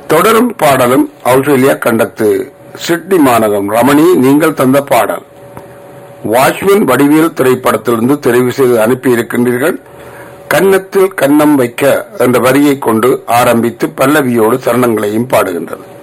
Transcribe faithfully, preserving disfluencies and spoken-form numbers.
தொடரும் பாடலும் Australia கண்டத்து Sydney மாநகரம் ரமணி நீங்கள் தந்த பாடல் வாட்ச்மேன் வடிவேல் திரைப்படத்திலிருந்து தெரிவு செய்து அனுப்பியிருக்கின்றீர்கள். கன்னத்தில் கன்னம் வைக்க என்ற வரியை கொண்டு ஆரம்பித்து பல்லவியோடு சரணங்களையும் பாடுகின்றது.